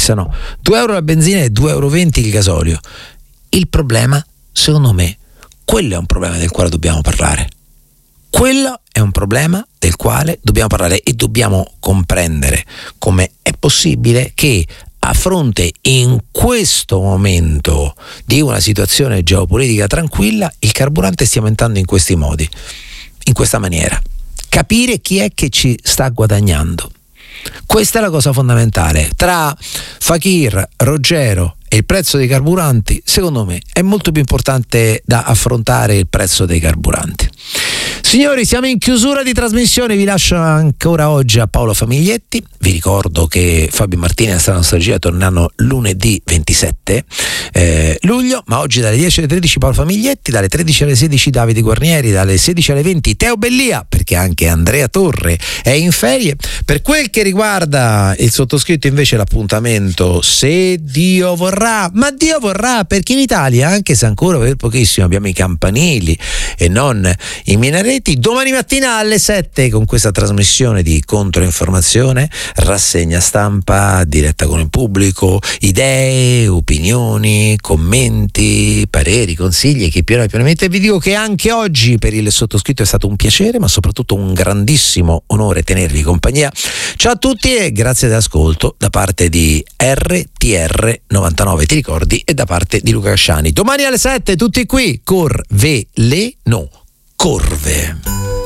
interessano. 2 euro la benzina e 2,20 € il gasolio. Il problema, secondo me, quello è un problema del quale dobbiamo parlare. Quello è un problema del quale dobbiamo parlare e dobbiamo comprendere come è possibile che a fronte in questo momento di una situazione geopolitica tranquilla il carburante stia aumentando in questi modi, in questa maniera. Capire chi è che ci sta guadagnando. Questa è la cosa fondamentale. Tra Fakir, Ruggero e il prezzo dei carburanti, secondo me è molto più importante da affrontare il prezzo dei carburanti. Signori, siamo in chiusura di trasmissione, vi lascio ancora oggi a Paolo Famiglietti. Vi ricordo che Fabio Martinez e la Nostalgia torneranno lunedì 27 luglio, ma oggi dalle 10 alle 13 Paolo Famiglietti, dalle 13 alle 16 Davide Guarnieri, dalle 16 alle 20 Teo Bellia, perché anche Andrea Torre è in ferie. Per quel che riguarda il sottoscritto invece l'appuntamento, se Dio vorrà, ma Dio vorrà, perché in Italia, anche se ancora per pochissimo abbiamo i campanili e non i minareti, domani mattina alle 7 con questa trasmissione di controinformazione, rassegna stampa diretta con il pubblico, idee, opinioni, commenti, pareri, consigli, chi più ne ha più ne mette. Vi dico che anche oggi per il sottoscritto è stato un piacere, ma soprattutto un grandissimo onore tenervi compagnia. Ciao a tutti e grazie dell'ascolto da parte di RTR 99, ti ricordi, e da parte di Luca Casciani. Domani alle 7 tutti qui, Corveleno. Corve.